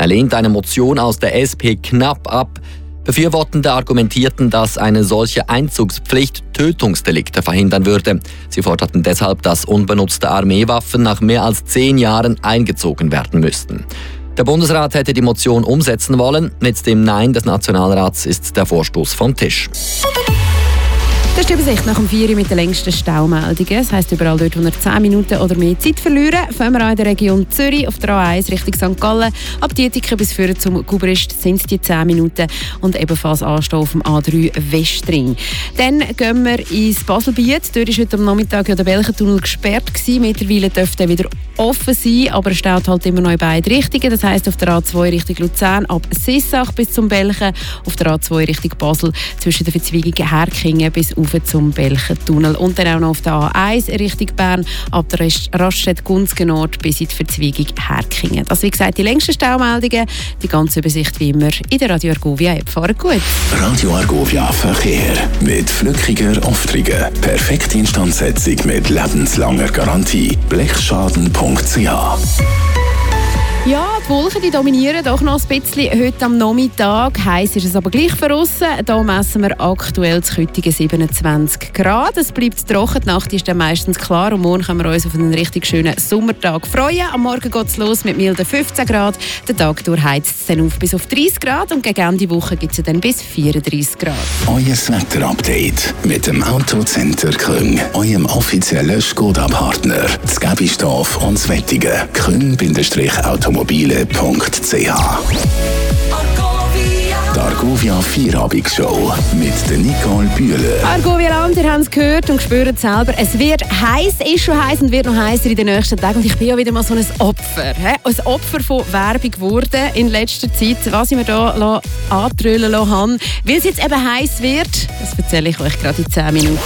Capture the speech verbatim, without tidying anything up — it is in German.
Er lehnt eine Motion aus der S P knapp ab. Befürwortende argumentierten, dass eine solche Einzugspflicht Tötungsdelikte verhindern würde. Sie forderten deshalb, dass unbenutzte Armeewaffen nach mehr als zehn Jahren eingezogen werden müssten. Der Bundesrat hätte die Motion umsetzen wollen. Mit dem Nein des Nationalrats ist der Vorstoß vom Tisch. Das ist die Übersicht nach dem vier Uhr mit den längsten Staumeldungen. Das heisst, überall dort, wo wir zehn Minuten oder mehr Zeit verlieren, fangen wir an in der Region Zürich auf der A eins Richtung Sankt Gallen. Ab Dietiken bis führen zum Gubrist sind es die zehn Minuten und ebenfalls Anstehen auf dem A drei Westring. Dann gehen wir ins Baselbiet. Dort war heute am Nachmittag ja der Belchentunnel gesperrt gewesen. Mittlerweile dürfte er wieder offen sein, aber er steht halt immer noch in beide Richtungen. Das heisst, auf der A zwei Richtung Luzern ab Sissach bis zum Belchen, auf der A zwei Richtung Basel zwischen den Verzweigungen Herkingen bis auf zum Belchentunnel. Und dann auch noch auf der A eins Richtung Bern, ab der Raststätte-Gunzgen-Nord bis in die Verzweigung Herkingen. Das wie gesagt die längsten Staumeldungen. Die ganze Übersicht wie immer in der Radio Argovia-App. Fahren gut! Radio Argovia Verkehr mit flückiger Aufträge. Perfekte Instandsetzung mit lebenslanger Garantie. blechschaden punkt c h. Ja, die Wolken die dominieren doch noch ein bisschen heute am Nachmittag. Heiß ist es aber gleich für uns. Hier messen wir aktuell das heutige siebenundzwanzig Grad. Es bleibt trocken, die Nacht ist dann meistens klar und morgen können wir uns auf einen richtig schönen Sommertag freuen. Am Morgen geht es los mit milden fünfzehn Grad. Den Tag durch heizt es dann auf bis auf dreißig Grad und gegen Ende Woche gibt es dann bis vierunddreißig Grad. Euer Wetterupdate mit dem Autocenter Küng, eurem offiziellen Skoda-Partner. Das Gäbistorf und das Wettige. Küng-Automobile punkt c h. Die Argovia Vierabend-Show mit der Nicole Bühler. Argovia Land, ihr habt es gehört und spürt es selber. Es wird heiß, ist schon heiß und wird noch heißer in den nächsten Tagen. Und ich bin ja wieder mal so ein Opfer. He? Ein Opfer von Werbung geworden in letzter Zeit. Was ich mir hier antrüllen lassen habe. Weil es jetzt eben heiß wird, das erzähle ich euch gerade in zehn Minuten.